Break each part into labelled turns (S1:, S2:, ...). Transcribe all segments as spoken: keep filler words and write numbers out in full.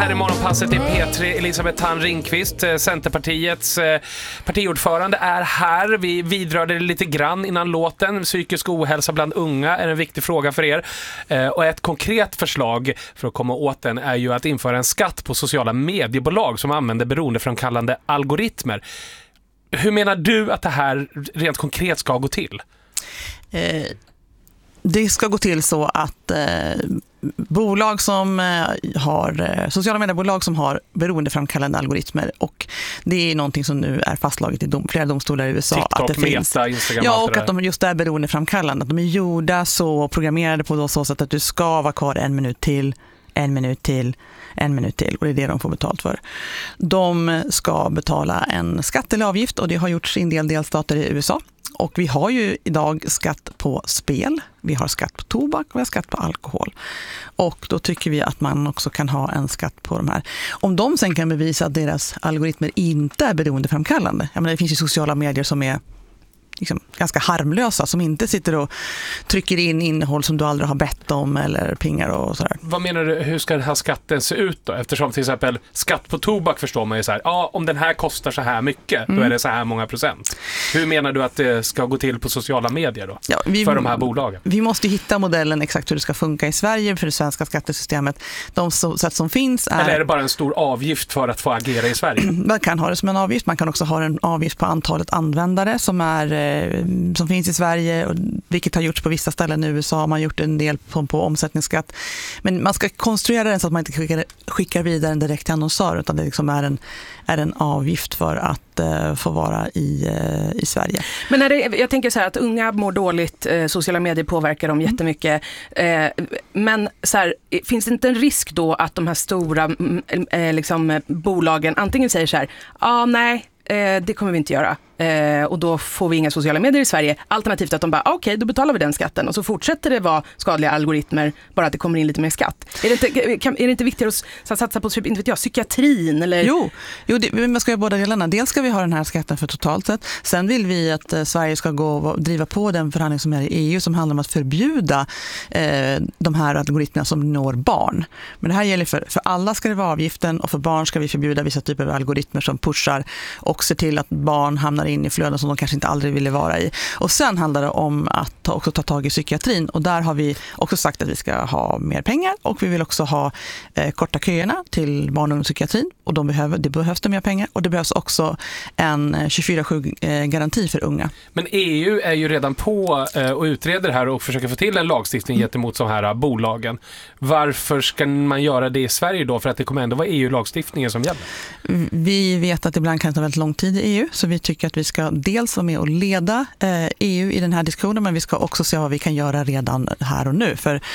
S1: här är Morgonpasset i P tre. Elisabeth Thand Ringqvist, Centerpartiets partiordförande, är här. Vi vidrörde det lite grann innan låten. Psykisk ohälsa bland unga är en viktig fråga för er. Och ett konkret förslag för att komma åt den är ju att införa en skatt på sociala mediebolag som använder beroendeframkallande algoritmer. Hur menar du att det här rent konkret ska gå till?
S2: Eh, det ska gå till så att eh, bolag som eh, har eh, sociala mediebolag som har beroendeframkallande algoritmer, och det är någonting som nu är fastslaget i dom, flera domstolar i U S A.
S1: TikTok,
S2: att det
S1: Meta,
S2: finns.
S1: Instagram,
S2: ja, och att de just är beroendeframkallande. Att de är gjorda så, programmerade på så sätt att du ska vara kvar en minut till, en minut till, en minut till, och det är det de får betalt för. De ska betala en skatt eller avgift, och det har gjorts i en del delstater i U S A. Och vi har ju idag skatt på spel, vi har skatt på tobak och vi har skatt på alkohol. Och då tycker vi att man också kan ha en skatt på de här. Om de sen kan bevisa att deras algoritmer inte är beroendeframkallande. Jag menar, det finns ju sociala medier som är liksom ganska harmlösa, som inte sitter och trycker in innehåll som du aldrig har bett om eller pingar och sådär.
S1: Vad menar du, hur ska den här skatten se ut då? Eftersom till exempel skatt på tobak förstår man ju så här, ja, om den här kostar så här mycket, mm. då är det så här många procent. Hur menar du att det ska gå till på sociala medier då? Ja, vi, för de här bolagen?
S2: Vi måste hitta modellen exakt hur det ska funka i Sverige för det svenska skattesystemet. De sätt som finns är...
S1: Eller är det bara en stor avgift för att få agera i Sverige?
S2: Man kan ha det som en avgift. Man kan också ha en avgift på antalet användare som är som finns i Sverige, och vilket har gjorts på vissa ställen i U S A. Man har gjort en del på, på omsättningsskatt. Men man ska konstruera den så att man inte skickar, skickar vidare den direkt till annonsör, utan det liksom är, en, är en avgift för att uh, få vara i, uh, i Sverige.
S3: Men är det, jag tänker så här att unga mår dåligt, eh, sociala medier påverkar dem jättemycket. Eh, men så här, finns det inte en risk då att de här stora eh, liksom, bolagen antingen säger så här, ja ah, nej, eh, det kommer vi inte göra. Eh, och då får vi inga sociala medier i Sverige. Alternativt att de bara, okej, okay, då betalar vi den skatten. Och så fortsätter det vara skadliga algoritmer, bara att det kommer in lite mer skatt. Är det inte, kan, är det inte viktigare att, att satsa på inte vet jag, psykiatrin? Eller?
S2: Jo, jo det, man ska göra båda delarna. Dels ska vi ha den här skatten för totalt sett. Sen vill vi att eh, Sverige ska gå och driva på den förhandling som är i E U som handlar om att förbjuda eh, de här algoritmerna som når barn. Men det här gäller för, för alla ska det vara avgiften, och för barn ska vi förbjuda vissa typer av algoritmer som pushar och ser till att barn hamnar in i flöden som de kanske inte aldrig ville vara i. Och sen handlar det om att ta, också ta tag i psykiatrin, och där har vi också sagt att vi ska ha mer pengar, och vi vill också ha eh, korta köerna till barn- och ungdomspsykiatrin, och de behöver, det behövs det mer pengar, och det behövs också en tjugofyra sju eh, garanti för unga.
S1: Men E U är ju redan på eh, och utreder det här och försöker få till en lagstiftning mm. gentemot de här uh, bolagen. Varför ska man göra det i Sverige då? För att det kommer ändå vara E U-lagstiftningen som gäller.
S2: Vi vet att det ibland kan ta väldigt lång tid i E U, så vi tycker att vi ska dels vara med och leda eh, E U i den här diskussionen, men vi ska också se vad vi kan göra redan här och nu. För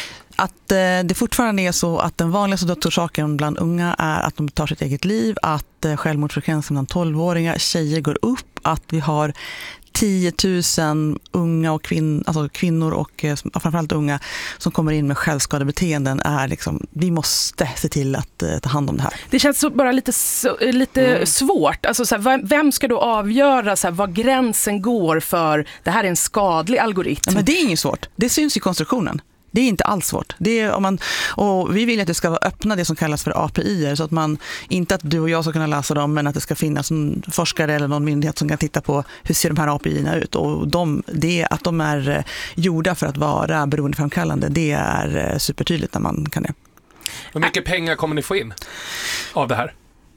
S2: att eh, det fortfarande är så att den vanligaste dödsorsaken bland unga är att de tar sitt eget liv, att eh, självmordsfrekvensen bland tolvåringar, tjejer går upp, att vi har tio tusen unga och kvin- alltså kvinnor och eh, framförallt unga som kommer in med självskadebeteenden. Är liksom, vi måste se till att eh, ta hand om det här.
S3: Det känns så, bara lite, så, lite mm. svårt. Alltså, så här, vem ska då avgöra så här, vad gränsen går för det här är en skadlig algoritm?
S2: Ja, men det är inget svårt. Det syns i konstruktionen. Det är inte alls svårt. Det är om man, och vi vill att det ska vara öppna, det som kallas för A P I-er, så att man, inte att du och jag ska kunna läsa dem, men att det ska finnas en forskare eller någon myndighet som kan titta på hur ser de här A P I-erna ut. Och de, det, att de är gjorda för att vara beroendeframkallande, det är supertydligt när man kan det.
S1: Hur mycket pengar kommer ni få in av det här?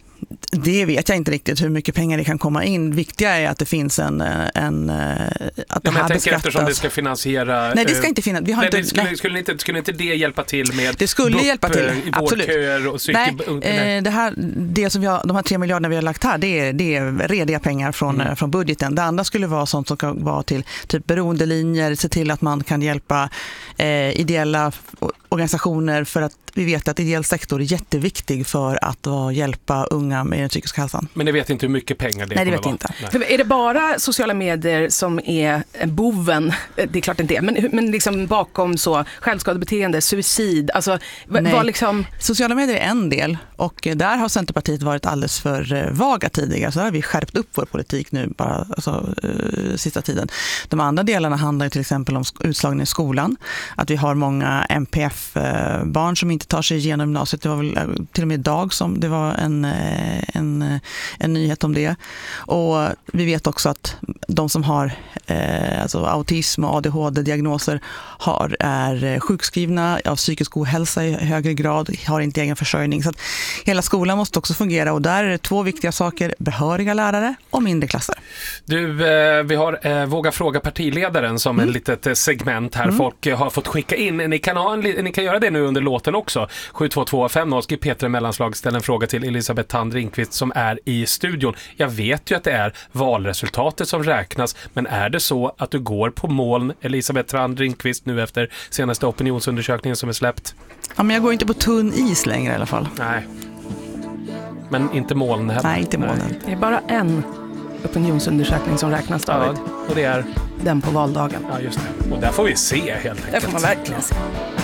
S2: Det vet jag inte riktigt hur mycket pengar det kan komma in. Viktiga är att det finns en... en att det
S1: ja, här beskattas. Eftersom det ska finansiera...
S2: Nej, det ska inte finnas. Vi har
S1: nej,
S2: inte,
S1: det skulle,
S2: nej.
S1: Skulle, inte, skulle inte det hjälpa till med...
S2: Det skulle hjälpa till,
S1: i
S2: absolut.
S1: Och psyki-
S2: nej, nej. Det här, det som vi har, de här tre miljarderna vi har lagt här, det är, det är rediga pengar från, mm. från budgeten. Det andra skulle vara sånt som kan vara till typ beroendelinjer, se till att man kan hjälpa eh, ideella organisationer, för att vi vet att ideell sektor är jätteviktig för att uh, hjälpa unga med den psykiska hälsan.
S1: Men ni vet inte hur mycket pengar det
S2: Nej, det vet
S1: vara.
S2: inte.
S3: Nej. Är det bara sociala medier som är boven? Det är klart inte det, men, men liksom bakom så självskadebeteende, suicid, alltså var liksom...
S2: Sociala medier är en del, och där har Centerpartiet varit alldeles för vaga tidigare, så där har vi skärpt upp vår politik nu bara alltså, uh, sista tiden. De andra delarna handlar till exempel om utslagning i skolan, att vi har många M P F-barn som inte tar sig igenom gymnasiet. Det var väl till och med idag som det var en, en, en nyhet om det. Och vi vet också att de som har eh, alltså autism och A D H D-diagnoser har, är sjukskrivna av psykisk ohälsa i högre grad, har inte egen försörjning. Så att hela skolan måste också fungera, och där är det två viktiga saker: behöriga lärare och mindre klasser.
S1: Du, eh, vi har eh, Våga fråga partiledaren som mm. en litet segment här. Mm. Folk har fått skicka in. Ni kan, ha en, ni kan göra det nu under låten också. sju två två fem noll. Skriv Peter Mellanslag, ställ en fråga till Elisabeth Thand Ringqvist som är i studion. Jag vet ju att det är valresultatet som räknas, men är det så att du går på moln, Elisabeth Thand Ringqvist, nu efter senaste opinionsundersökningen som är släppt?
S2: Ja, men jag går inte på tunn is längre i alla fall.
S1: Nej. Men inte moln heller.
S2: Nej, inte moln.
S3: Det är bara en opinionsundersökning som räknas, David.
S1: Ja, och det är
S3: den på valdagen.
S1: Ja, just det. Och där får vi se helt enkelt.
S3: Det får man verkligen se.